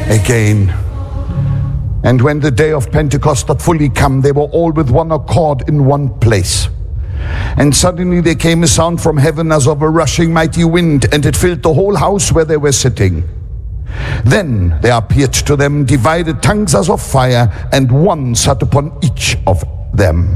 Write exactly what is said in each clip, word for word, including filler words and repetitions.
again. And when the day of Pentecost had fully come, they were all with one accord in one place. And suddenly there came a sound from heaven as of a rushing mighty wind, and it filled the whole house where they were sitting. Then there appeared to them divided tongues as of fire, and one sat upon each of them.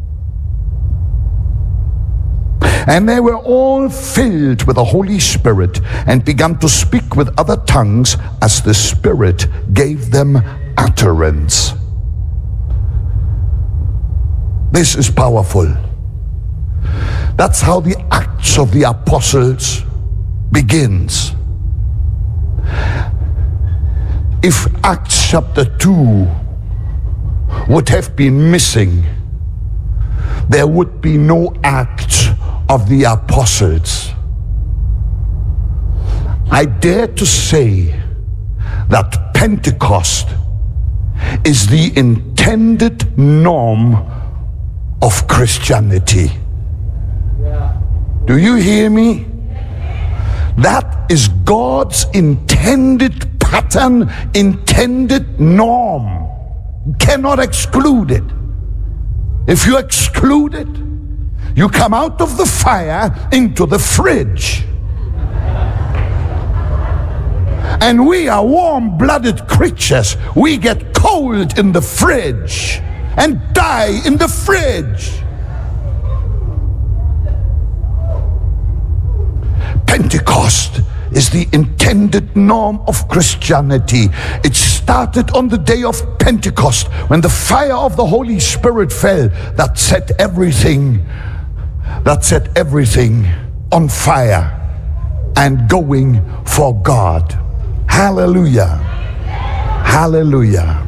And they were all filled with the Holy Spirit, and began to speak with other tongues as the Spirit gave them utterance. This is powerful. That's how the Acts of the Apostles begins. If Acts chapter two would have been missing, there would be no Acts of the Apostles. I dare to say that Pentecost is the intended norm of Christianity. Do you hear me? That is God's intended pattern, intended norm. You cannot exclude it. If you exclude it, you come out of the fire into the fridge. And we are warm-blooded creatures. We get cold in the fridge and die in the fridge. Pentecost is the intended norm of Christianity. It started on the day of Pentecost, when the fire of the Holy Spirit fell, that set everything, that set everything on fire and going for God. Hallelujah. Hallelujah.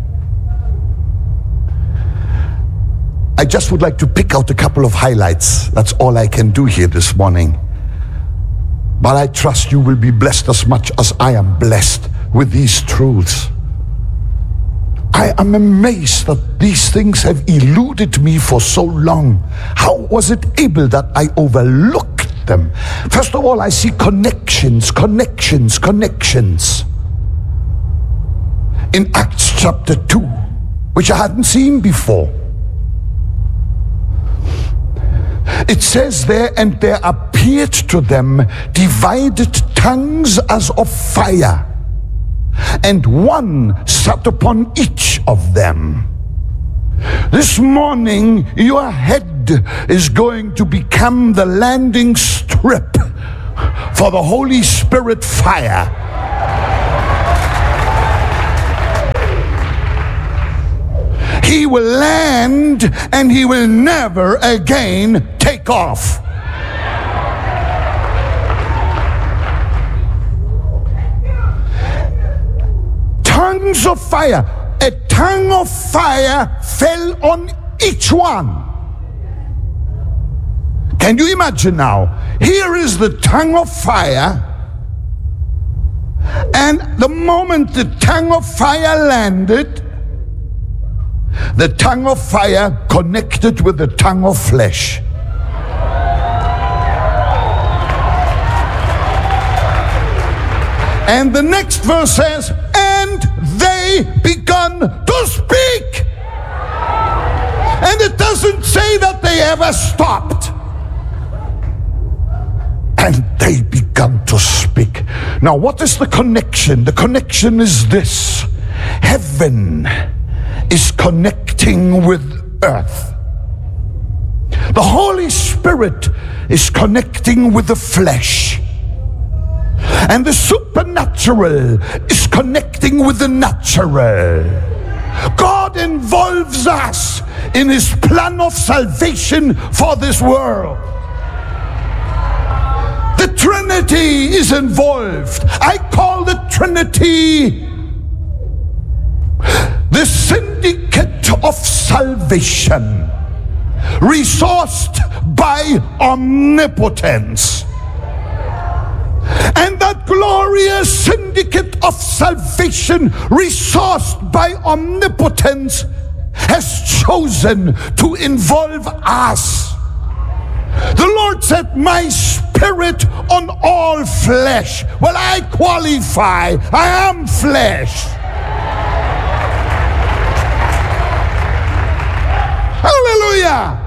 I just would like to pick out a couple of highlights. That's all I can do here this morning. But I trust you will be blessed as much as I am blessed with these truths. I am amazed that these things have eluded me for so long. How was it able that I overlooked them? First of all, I see connections, connections, connections in Acts chapter two, which I hadn't seen before. It says there, and there appeared to them divided tongues as of fire, and one sat upon each of them. This morning, your head is going to become the landing strip for the Holy Spirit fire. He will land and he will never again take off. Tongues of fire. A tongue of fire fell on each one. Can you imagine now? Here is the tongue of fire, and the moment the tongue of fire landed, the tongue of fire connected with the tongue of flesh. And the next verse says, and they begun to speak. And it doesn't say that they ever stopped. And they begun to speak. Now, what is the connection? The connection is this. Heaven is connecting with earth. The Holy Spirit is connecting with the flesh. And the supernatural is connecting with the natural. God involves us in his plan of salvation for this world. The Trinity is involved. I call the Trinity the syndicate of salvation, resourced by omnipotence. And that glorious syndicate of salvation, resourced by omnipotence, has chosen to involve us The Lord said, my spirit on all flesh. Well, I qualify. I am flesh. Hallelujah.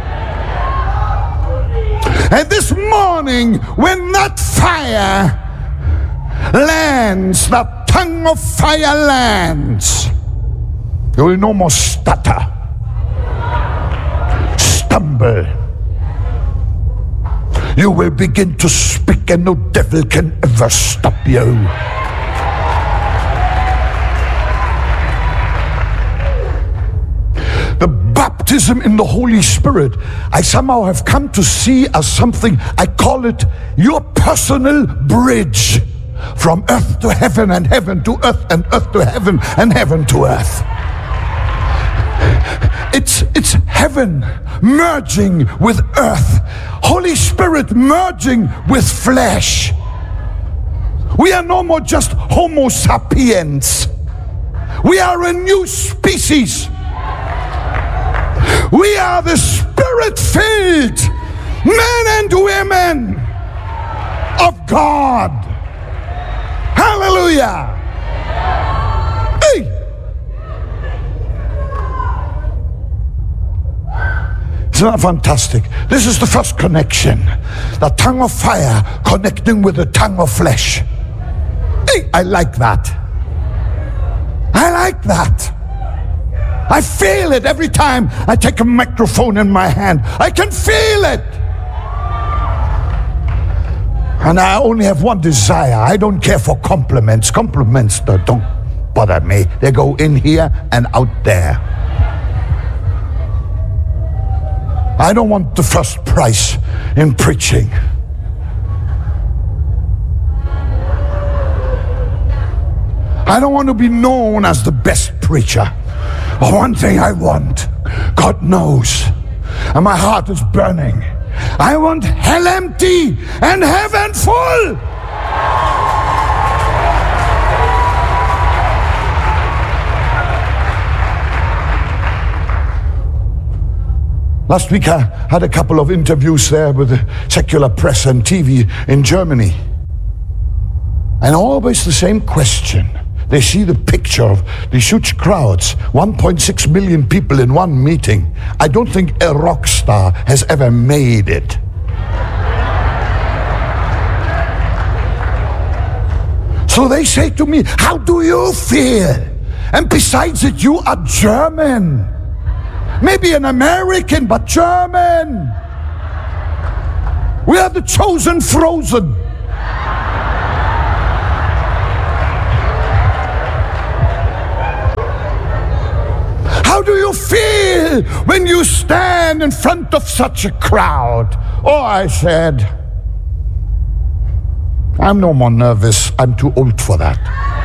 And this morning, when that fire lands, that tongue of fire lands, you will no more stutter, stumble. You will begin to speak, and no devil can ever stop you. The baptism in the Holy Spirit, I somehow have come to see as something, I call it your personal bridge from earth to heaven and heaven to earth and earth to heaven and heaven to earth. It's, it's heaven merging with earth. Holy Spirit merging with flesh. We are no more just Homo sapiens. We are a new species. We are the Spirit-filled men and women of God. Hallelujah. Hey. Isn't that fantastic? This is the first connection. The tongue of fire connecting with the tongue of flesh. Hey, I like that. I like that. I feel it every time I take a microphone in my hand. I can feel it. And I only have one desire. I don't care for compliments. Compliments don't bother me. They go in here and out there. I don't want the first prize in preaching. I don't want to be known as the best preacher. One thing I want, God knows, and my heart is burning. I want hell empty and heaven full. Last week I had a couple of interviews there with the secular press and T V in Germany. And always the same question. They see the picture of these huge crowds, one point six million people in one meeting. I don't think a rock star has ever made it. So they say to me, how do you feel? And besides it, you are German. Maybe an American, but German. We are the chosen frozen. How do you feel when you stand in front of such a crowd? Oh, I said, I'm no more nervous. I'm too old for that.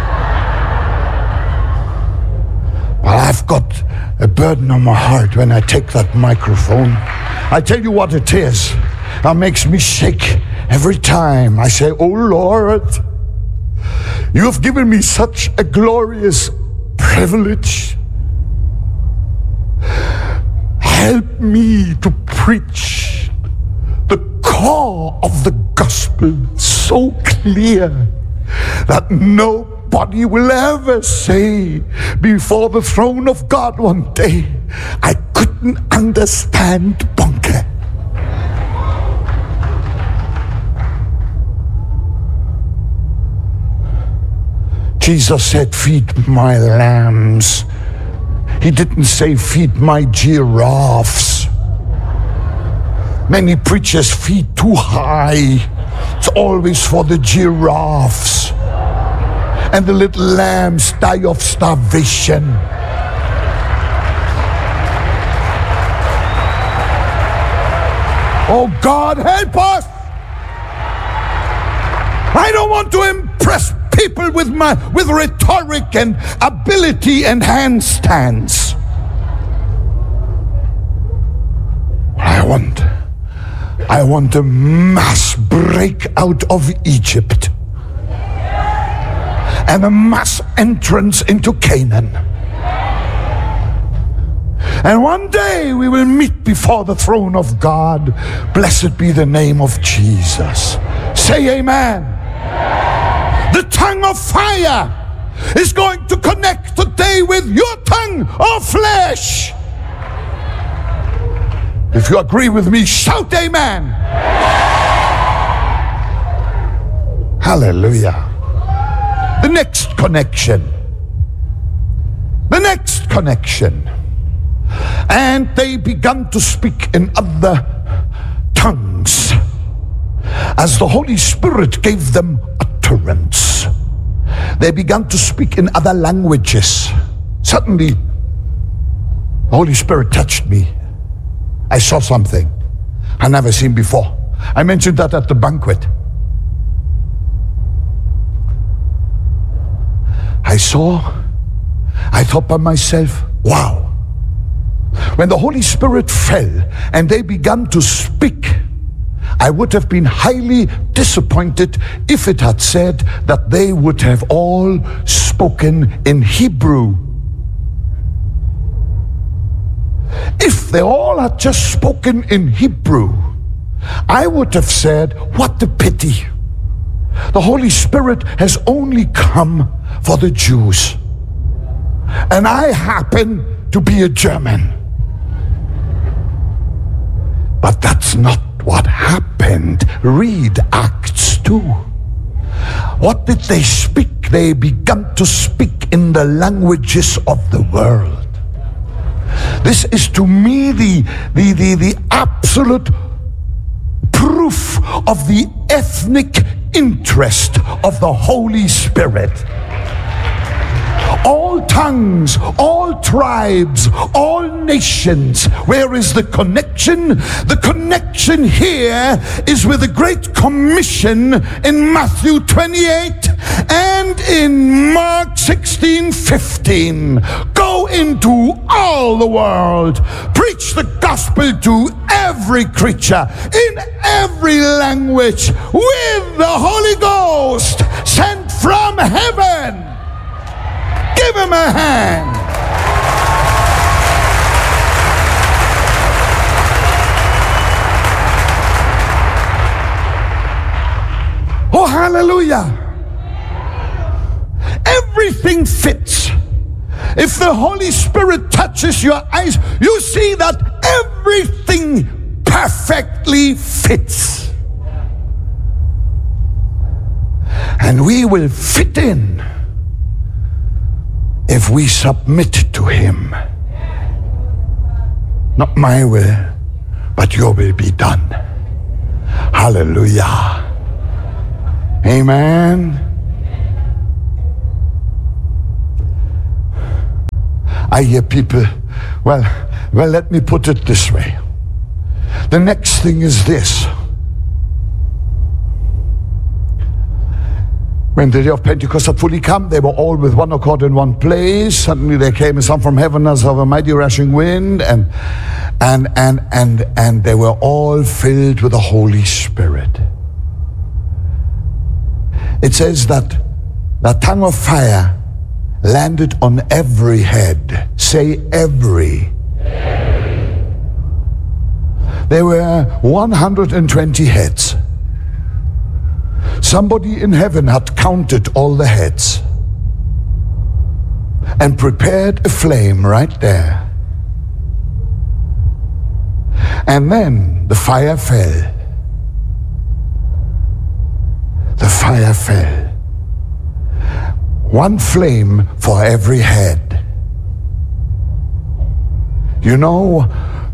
Well, I've got a burden on my heart when I take that microphone. I tell you what it is. That makes me shake every time. I say, oh Lord, you have given me such a glorious privilege. Help me to preach the core of the gospel so clear that nobody will ever say before the throne of God one day, I couldn't understand Bonke. Jesus said, feed my lambs. He didn't say, feed my giraffes. Many preachers feed too high. It's always for the giraffes. And the little lambs die of starvation. Oh God, help us! I don't want to impress people with my with rhetoric and ability and handstands. I want I want a mass breakout of Egypt and a mass entrance into Canaan. And one day we will meet before the throne of God. Blessed be the name of Jesus. Say amen. The tongue of fire is going to connect today with your tongue of flesh. If you agree with me, shout amen. Hallelujah. The next connection. The next connection. And they began to speak in other tongues as the Holy Spirit gave them utterance. They began to speak in other languages. Suddenly, the Holy Spirit touched me. I saw something I never seen before. I mentioned that at the banquet. I saw, I thought by myself, wow. When the Holy Spirit fell and they began to speak, I would have been highly disappointed if it had said that they would have all spoken in Hebrew. If they all had just spoken in Hebrew, I would have said, what a pity. The Holy Spirit has only come for the Jews. And I happen to be a German. But that's not what happened. Read Acts two. What did they speak? They began to speak in the languages of the world. This is to me the, the, the, the absolute proof of the ethnic interest of the Holy Spirit. All tongues, all tribes, all nations. Where is the connection? The connection here is with the Great Commission in Matthew twenty-eight and in Mark sixteen fifteen. Go into all the world, preach the gospel to every creature in every language with the Holy Ghost sent from heaven. Give him a hand. Oh, hallelujah. Everything fits. If the Holy Spirit touches your eyes, you see that everything perfectly fits. And we will fit in if we submit to him. Not my will, but your will be done. Hallelujah. Amen. I hear people, well, well, let me put it this way. The next thing is this. When the day of Pentecost had fully come, they were all with one accord in one place. Suddenly there came a sound from heaven as of a mighty rushing wind, and and and and and they were all filled with the Holy Spirit. It says that the tongue of fire landed on every head. Say every. every. There were one hundred twenty heads. Somebody in heaven had counted all the heads and prepared a flame right there. And then the fire fell. The fire fell. One flame for every head. You know,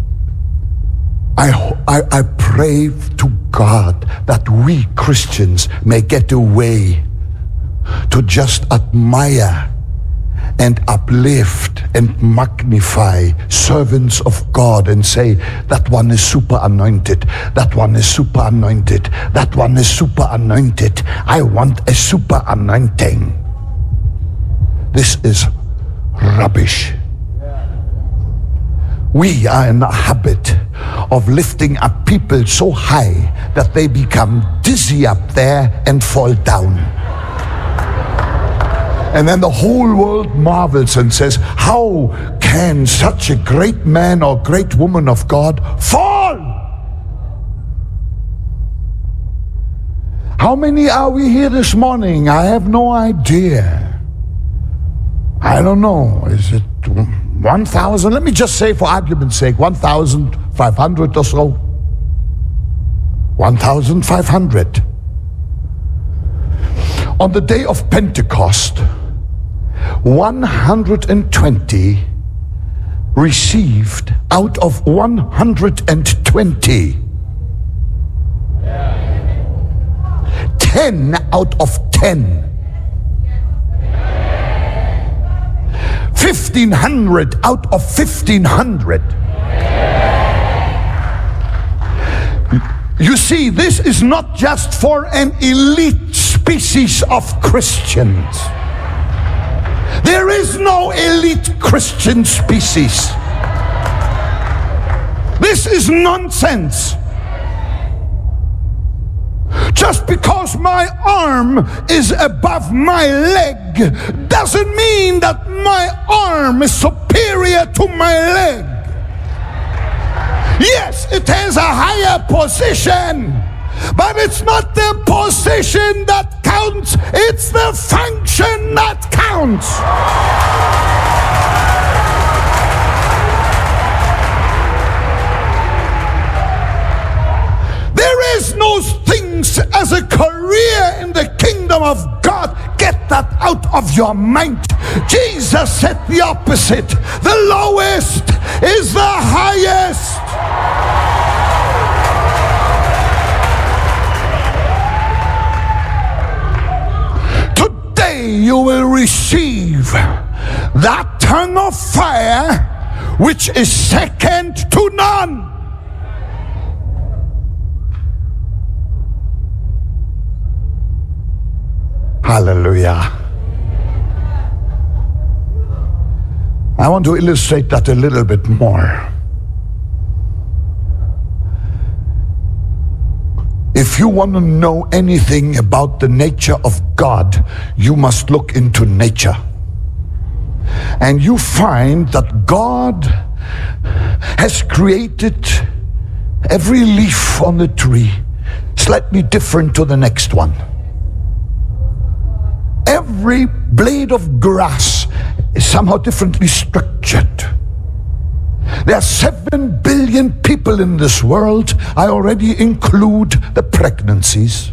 I, I, I pray to God that we Christians may get away to just admire and uplift and magnify servants of God and say, that one is super anointed, that one is super anointed, that one is super anointed. I want a super anointing. This is rubbish. We are in the habit of lifting up people so high that they become dizzy up there and fall down. And then the whole world marvels and says, how can can such a great man or great woman of God fall? How many are we here this morning? I have no idea. I don't know. Is it one thousand? Let me just say, for argument's sake, one thousand five hundred or so. one thousand five hundred. On the day of Pentecost, one hundred twenty received out of one hundred twenty. ten out of ten. fifteen hundred out of fifteen hundred. You see, this is not just for an elite species of Christians. There is no elite Christian species. This is nonsense. Just because my arm is above my leg doesn't mean that my arm is superior to my leg. Yes, it has a higher position, but it's not the position that counts, it's the function that counts. There is no things as a career in the kingdom of God. Get that out of your mind. Jesus said the opposite. The lowest is the highest. Today you will receive that tongue of fire which is second to none. Hallelujah. I want to illustrate that a little bit more. If you want to know anything about the nature of God, you must look into nature. And you find that God has created every leaf on the tree slightly different to the next one. Every blade of grass is somehow differently structured. There are seven billion people in this world. I already include the pregnancies.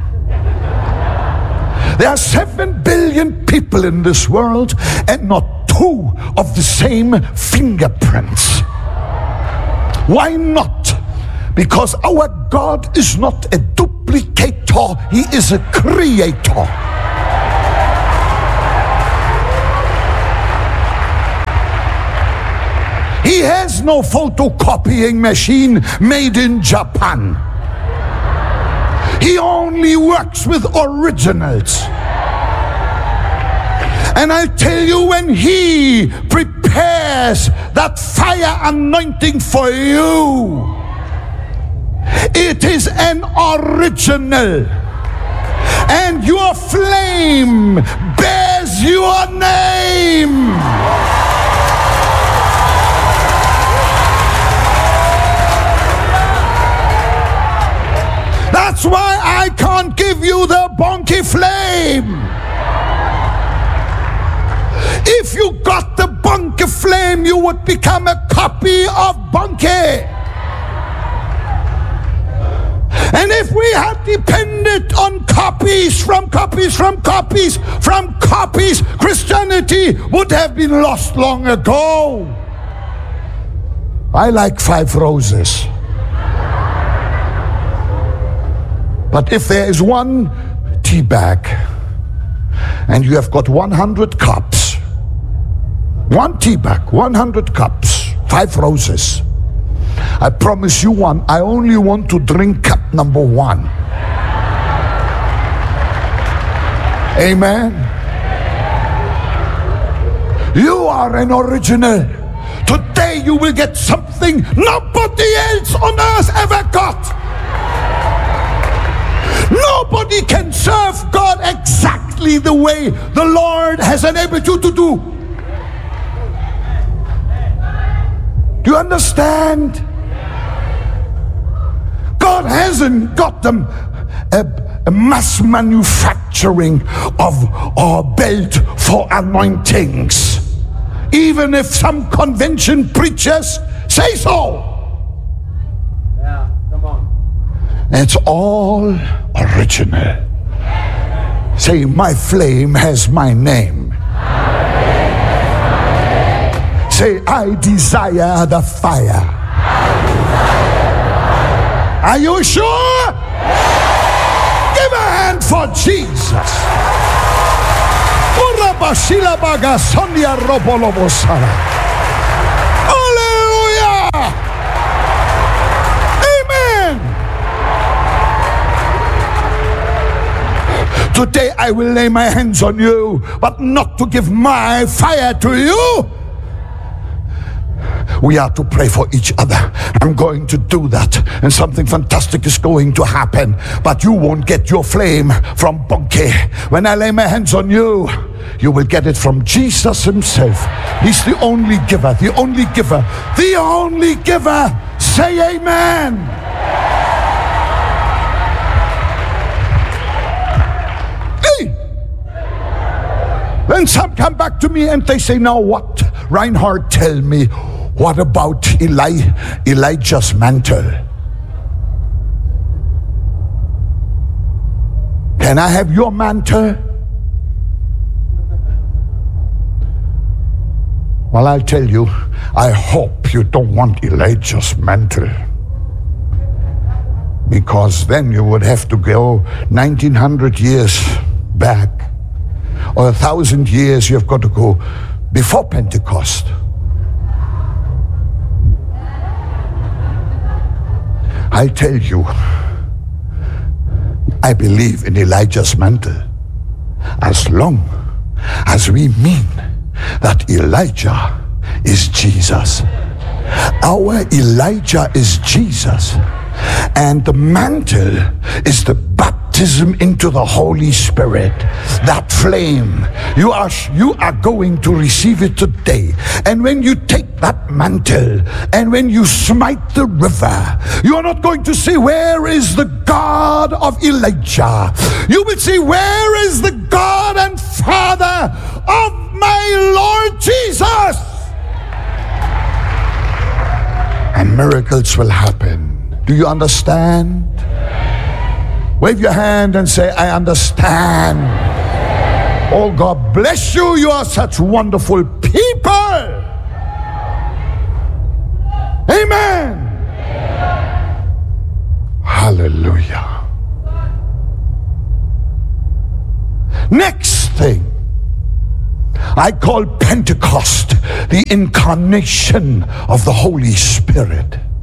There are seven billion people in this world and not two of the same fingerprints. Why not? Because our God is not a duplicator, He is a creator. He has no photocopying machine made in Japan. He only works with originals. And I tell you, when He prepares that fire anointing for you, it is an original. And your flame bears your name. That's why I can't give you the Bonnke flame. If you got the Bonnke flame, you would become a copy of Bonnke. And if we had depended on copies from copies from copies from copies, Christianity would have been lost long ago. I like Five Roses. But if there is one tea bag and you have got one hundred cups, one tea bag, one hundred cups, Five Roses, I promise you one, I only want to drink cup number one. Amen. You are an original. Today you will get something nobody else on earth ever got. Nobody can serve God exactly the way the Lord has enabled you to do. you understand? God hasn't got them a, a mass manufacturing of our belt for anointings. Even if some convention preachers say so. Yeah, come on. It's all original. Say, my flame has my name. Say, I desire the fire. Are you sure? Give a hand for Jesus. Hallelujah. Amen. Today I will lay my hands on you, but not to give my fire to you. We are to pray for each other. I'm going to do that, and something fantastic is going to happen. But you won't get your flame from Bonke. When I lay my hands on you, you will get it from Jesus himself. He's the only giver, the only giver, the only giver. Say amen. Hey! Then some come back to me and they say, now what? Reinhard, tell me, what about Eli, Elijah's mantle? Can I have your mantle? Well, I'll tell you, I hope you don't want Elijah's mantle. Because then you would have to go nineteen hundred years back. Or a thousand years, you've got to go before Pentecost. I tell you, I believe in Elijah's mantle as long as we mean that Elijah is Jesus. Our Elijah is Jesus, and the mantle is the baptism into the Holy Spirit. That flame, you are you are going to receive it today. And when you take that mantle and when you smite the river, you are not going to say, where is the God of Elijah? You will say, where is the God and Father of my Lord Jesus? And miracles will happen. Do you understand? Wave your hand and say, I understand. Oh, God bless you. You are such wonderful people. Amen. Hallelujah. Next thing, I call Pentecost the incarnation of the Holy Spirit.